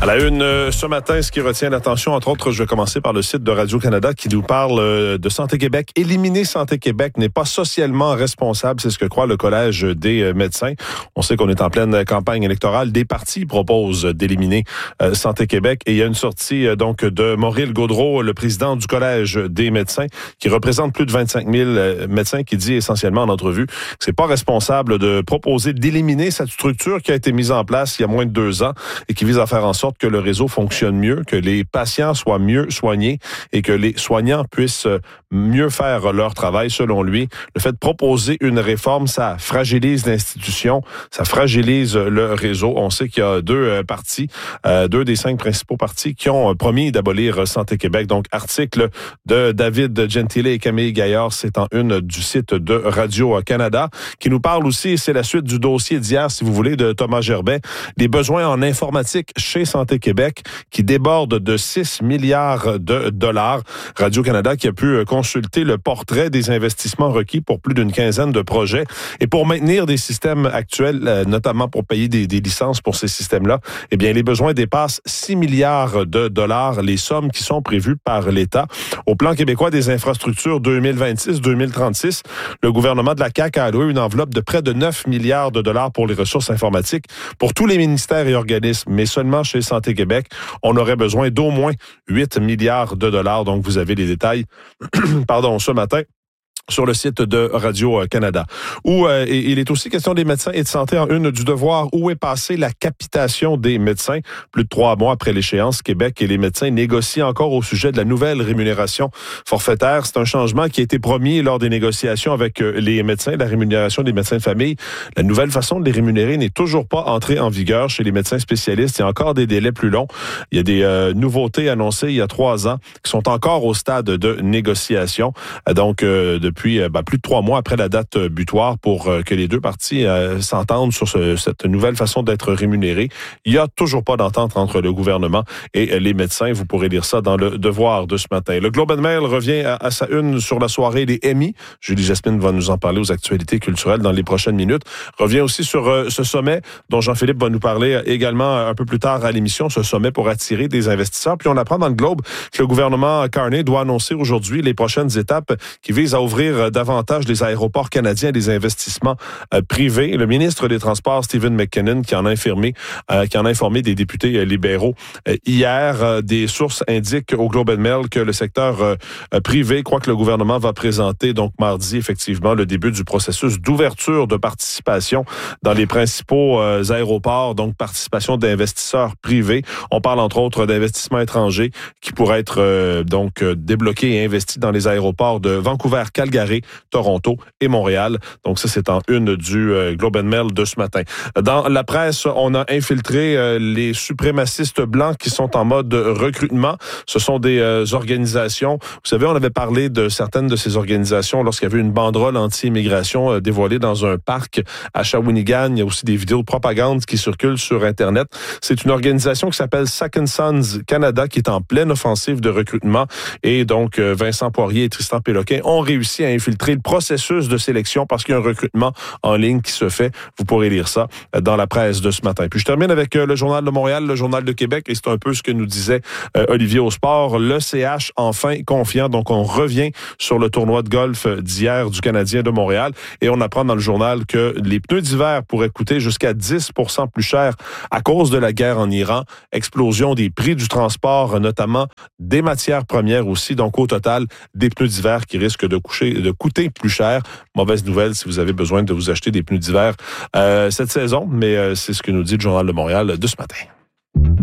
À la une, ce matin, ce qui retient l'attention, entre autres, je vais commencer par le site de Radio-Canada qui nous parle de Santé Québec. Éliminer Santé Québec n'est pas socialement responsable, c'est ce que croit le Collège des médecins. On sait qu'on est en pleine campagne électorale. Des partis proposent d'éliminer Santé Québec. Et il y a une sortie donc de Maurice Gaudreault, le président du Collège des médecins, qui représente plus de 25 000 médecins, qui dit essentiellement en entrevue que c'est pas responsable de proposer d'éliminer cette structure qui a été mise en place il y a moins de 2 ans et qui vise à faire en sorte que le réseau fonctionne mieux, que les patients soient mieux soignés et que les soignants puissent mieux faire leur travail. Selon lui, le fait de proposer une réforme, ça fragilise l'institution, ça fragilise le réseau. On sait qu'il y a 2 partis, 2 des 5 principaux partis qui ont promis d'abolir Santé Québec. Donc, article de David Gentile et Camille Gaillard, c'est en une du site de Radio-Canada, qui nous parle aussi, c'est la suite du dossier d'hier, si vous voulez, de Thomas Gerbet, des besoins en informatique chez Santé Québec qui déborde de 6 milliards de dollars. Radio-Canada qui a pu consulter le portrait des investissements requis pour plus d'une quinzaine de projets. Et pour maintenir des systèmes actuels, notamment pour payer des licences pour ces systèmes-là, eh bien, les besoins dépassent 6 milliards de dollars, les sommes qui sont prévues par l'État. Au plan québécois des infrastructures 2026-2036, le gouvernement de la CAQ a alloué une enveloppe de près de 9 milliards de dollars pour les ressources informatiques pour tous les ministères et organismes, mais seulement chez Santé Québec, on aurait besoin d'au moins 8 milliards de dollars. Donc, vous avez les détails, ce matin, sur le site de Radio-Canada. Où il est aussi question des médecins et de santé en une du devoir. Où est passée la capitation des médecins? Plus de 3 mois après l'échéance, Québec et les médecins négocient encore au sujet de la nouvelle rémunération forfaitaire. C'est un changement qui a été promis lors des négociations avec les médecins, la rémunération des médecins de famille. La nouvelle façon de les rémunérer n'est toujours pas entrée en vigueur chez les médecins spécialistes. Il y a encore des délais plus longs. Il y a des nouveautés annoncées il y a 3 ans qui sont encore au stade de négociation. Donc, depuis plus de 3 mois après la date butoir pour que les 2 parties s'entendent sur cette nouvelle façon d'être rémunérés. Il n'y a toujours pas d'entente entre le gouvernement et les médecins. Vous pourrez lire ça dans le Devoir de ce matin. Le Globe and Mail revient à sa une sur la soirée des Emmy. Julie Jasmine va nous en parler aux actualités culturelles dans les prochaines minutes. Revient aussi sur ce sommet dont Jean-Philippe va nous parler également un peu plus tard à l'émission, ce sommet pour attirer des investisseurs. Puis on apprend dans le Globe que le gouvernement Carney doit annoncer aujourd'hui les prochaines étapes qui visent à ouvrir davantage les aéroports canadiens à des investissements privés. Le ministre des Transports, Stephen McKinnon, qui en a informé des députés libéraux hier. Des sources indiquent au Globe and Mail que le secteur privé croit que le gouvernement va présenter donc mardi effectivement le début du processus d'ouverture de participation dans les principaux aéroports, donc participation d'investisseurs privés. On parle entre autres d'investissements étrangers qui pourraient être débloqués et investis dans les aéroports de Vancouver, Calgary, Toronto et Montréal. Donc ça, c'est en une du Globe and Mail de ce matin. Dans la presse, on a infiltré les suprémacistes blancs qui sont en mode recrutement. Ce sont des organisations. Vous savez, on avait parlé de certaines de ces organisations lorsqu'il y avait une banderole anti-immigration dévoilée dans un parc à Shawinigan. Il y a aussi des vidéos de propagande qui circulent sur Internet. C'est une organisation qui s'appelle Second Sons Canada qui est en pleine offensive de recrutement. Et donc, Vincent Poirier et Tristan Péloquin ont réussi à infiltrer le processus de sélection parce qu'il y a un recrutement en ligne qui se fait. Vous pourrez lire ça dans la presse de ce matin. Puis je termine avec le Journal de Montréal, le Journal de Québec, et c'est un peu ce que nous disait Olivier au sport. Le CH enfin confiant. Donc on revient sur le tournoi de golf d'hier du Canadien de Montréal et on apprend dans le journal que les pneus d'hiver pourraient coûter jusqu'à 10% plus cher à cause de la guerre en Iran. Explosion des prix du transport, notamment des matières premières aussi. Donc au total, des pneus d'hiver qui risquent de coûter plus cher. Mauvaise nouvelle si vous avez besoin de vous acheter des pneus d'hiver cette saison, mais c'est ce que nous dit le Journal de Montréal de ce matin.